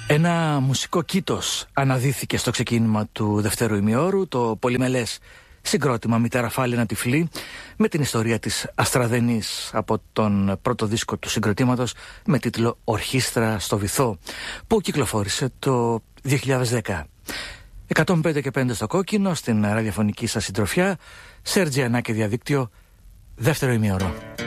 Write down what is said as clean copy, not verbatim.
Ένα μουσικό κήτος αναδύθηκε στο ξεκίνημα του δευτέρου ημιώρου, το πολυμελές συγκρότημα «Μητέρα Φάλαινα Τυφλή», με την ιστορία της Αστραδενής από τον πρώτο δίσκο του συγκροτήματος με τίτλο «Ορχήστρα στο Βυθό», που κυκλοφόρησε το 2010. 105 και 5 στο κόκκινο, στην ραδιοφωνική σας συντροφιά, Σέρτζι Ανά και διαδίκτυο, δεύτερο ημιώρο.